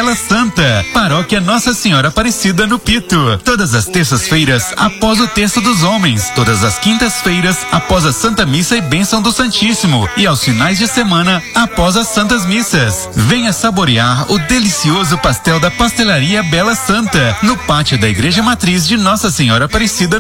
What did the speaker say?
Bela Santa, Paróquia Nossa Senhora Aparecida no Pito. Todas as terças-feiras após o Terço dos Homens, todas as quintas-feiras após a Santa Missa e Bênção do Santíssimo e aos finais de semana após as Santas Missas. Venha saborear o delicioso pastel da Pastelaria Bela Santa, no pátio da Igreja Matriz de Nossa Senhora Aparecida